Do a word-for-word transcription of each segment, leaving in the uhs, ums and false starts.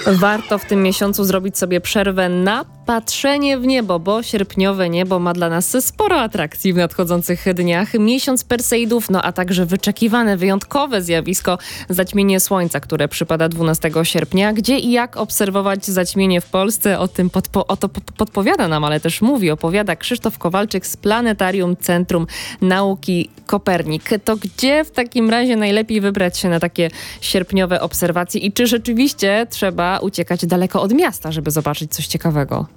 Warto w tym miesiącu zrobić sobie przerwę na patrzenie w niebo, bo sierpniowe niebo ma dla nas sporo atrakcji w nadchodzących dniach. Miesiąc Perseidów, no a także wyczekiwane, wyjątkowe zjawisko zaćmienie słońca, które przypada dwunastego sierpnia. Gdzie i jak obserwować zaćmienie w Polsce? O tym podpo- o to podpowiada nam, ale też mówi, opowiada Krzysztof Kowalczyk z Planetarium Centrum Nauki Kopernik. To gdzie w takim razie najlepiej wybrać się na takie sierpniowe obserwacje i czy rzeczywiście trzeba uciekać daleko od miasta, żeby zobaczyć coś ciekawego?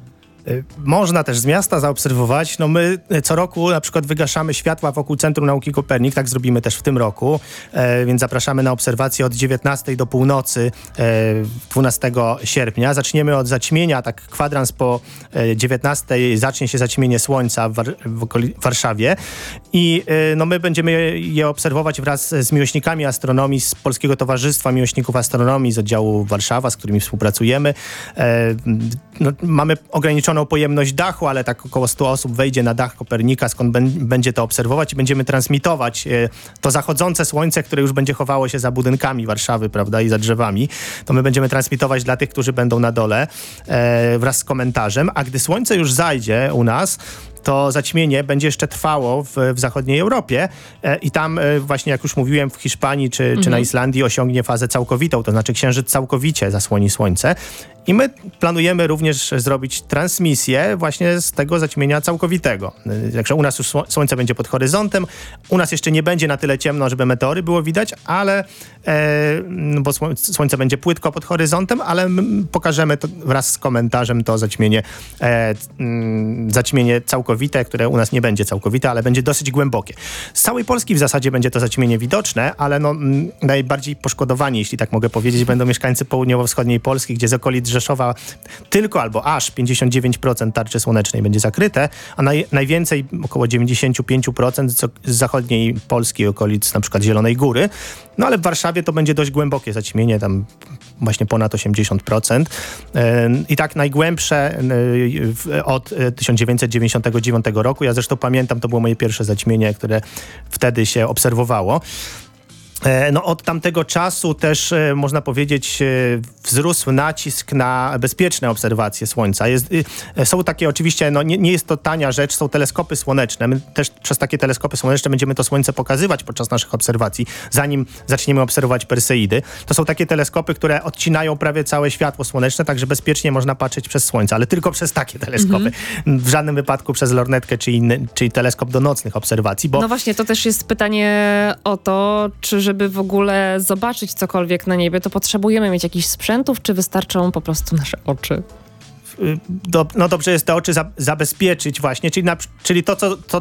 Można też z miasta zaobserwować. No my co roku na przykład wygaszamy światła wokół Centrum Nauki Kopernik, tak zrobimy też w tym roku, e, więc zapraszamy na obserwacje od dziewiętnastej do północy e, dwunastego sierpnia. Zaczniemy od zaćmienia, tak kwadrans po e, dziewiętnastej zacznie się zaćmienie słońca w, War- w okoli- Warszawie i e, no my będziemy je obserwować wraz z miłośnikami astronomii z Polskiego Towarzystwa Miłośników Astronomii z oddziału Warszawa, z którymi współpracujemy. E, no, mamy ograniczoną pojemność dachu, ale tak około stu osób wejdzie na dach Kopernika, skąd b- będzie to obserwować i będziemy transmitować e, to zachodzące słońce, które już będzie chowało się za budynkami Warszawy, prawda, i za drzewami. To my będziemy transmitować dla tych, którzy będą na dole e, wraz z komentarzem, a gdy słońce już zajdzie u nas, to zaćmienie będzie jeszcze trwało w, w zachodniej Europie e, i tam e, właśnie, jak już mówiłem, w Hiszpanii czy, mhm. czy na Islandii osiągnie fazę całkowitą, to znaczy księżyc całkowicie zasłoni słońce. I my planujemy również zrobić transmisję właśnie z tego zaćmienia całkowitego. Także u nas już słońce będzie pod horyzontem. U nas jeszcze nie będzie na tyle ciemno, żeby meteory było widać, ale e, bo słońce będzie płytko pod horyzontem, ale pokażemy to wraz z komentarzem to zaćmienie, e, m, zaćmienie całkowite, które u nas nie będzie całkowite, ale będzie dosyć głębokie. Z całej Polski w zasadzie będzie to zaćmienie widoczne, ale no, m, najbardziej poszkodowani, jeśli tak mogę powiedzieć, będą mieszkańcy południowo-wschodniej Polski, gdzie z okolic Rzeszowa tylko albo aż pięćdziesiąt dziewięć procent tarczy słonecznej będzie zakryte, a naj, najwięcej, około dziewięćdziesiąt pięć procent z, z zachodniej Polski, okolic na przykład Zielonej Góry. No ale w Warszawie to będzie dość głębokie zaćmienie, tam właśnie ponad osiemdziesiąt procent. I tak najgłębsze od tysiąc dziewięćset dziewięćdziesiątego dziewiątego roku. Ja zresztą pamiętam, to było moje pierwsze zaćmienie, które wtedy się obserwowało. No od tamtego czasu też e, można powiedzieć e, wzrósł nacisk na bezpieczne obserwacje Słońca. Jest, e, są takie oczywiście, no nie, nie jest to tania rzecz, są teleskopy słoneczne. My też przez takie teleskopy słoneczne będziemy to Słońce pokazywać podczas naszych obserwacji, zanim zaczniemy obserwować Perseidy. To są takie teleskopy, które odcinają prawie całe światło słoneczne, także bezpiecznie można patrzeć przez Słońce, ale tylko przez takie teleskopy. Mhm. W żadnym wypadku przez lornetkę czy inny, czyli teleskop do nocnych obserwacji. Bo... No właśnie, to też jest pytanie o to, czy żeby w ogóle zobaczyć cokolwiek na niebie, to potrzebujemy mieć jakichś sprzętów, czy wystarczą po prostu nasze oczy? Do, no dobrze jest te oczy za, zabezpieczyć właśnie, czyli, na, czyli to, co, to,